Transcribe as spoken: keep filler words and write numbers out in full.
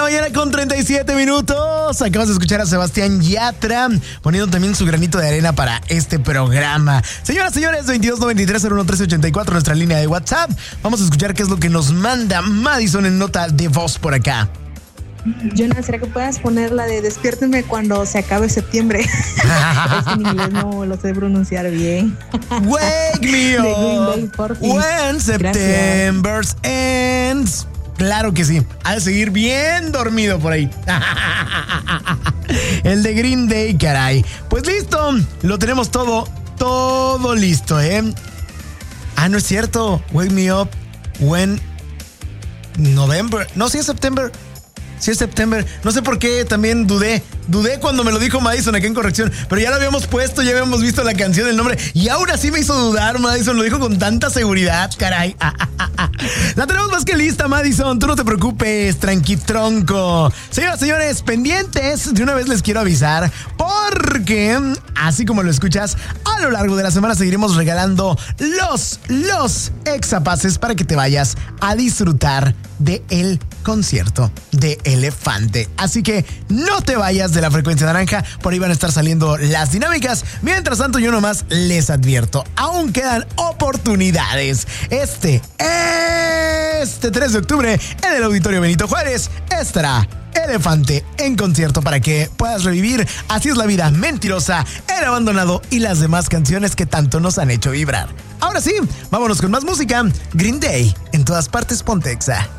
mañana con treinta y siete minutos. Acabas de escuchar a Sebastián Yatra poniendo también su granito de arena para este programa. Señoras, señores, veintidós noventa y tres cero uno trece ochenta y cuatro, nuestra línea de WhatsApp. Vamos a escuchar qué es lo que nos manda Madison en nota de voz por acá. Jonas, ¿será que puedas poner la de despiértenme cuando se acabe septiembre? Es que en inglés no lo sé pronunciar bien. Wake me up de Green Day, por fin. when September ends. Claro que sí. Ha de seguir bien dormido por ahí. El de Green Day, caray. Pues listo. Lo tenemos todo, todo listo, ¿eh? Ah, no es cierto. Wake me up when November. No, sí es September. Sí es September. No sé por qué también dudé. Dudé cuando me lo dijo Madison aquí en corrección. Pero ya lo habíamos puesto, ya habíamos visto la canción, el nombre. Y ahora sí me hizo dudar, Madison. Lo dijo con tanta seguridad, caray. Ah, ah, ah, ah. La tenemos más que lista, Madison. Tú no te preocupes, tranquitronco. Señoras, señores, pendientes. De una vez les quiero avisar. Porque, así como lo escuchas, a lo largo de la semana seguiremos regalando los, los exapases para que te vayas a disfrutar de el concierto de Elefante. Así que no te vayas de la frecuencia naranja, por ahí van a estar saliendo las dinámicas. Mientras tanto, yo nomás les advierto, aún quedan oportunidades. Este, este tres de octubre en el Auditorio Benito Juárez estará Elefante en concierto para que puedas revivir Así es la vida, Mentirosa, El abandonado y las demás canciones que tanto nos han hecho vibrar. Ahora sí, vámonos con más música. Green Day, en todas partes, ponte Exa.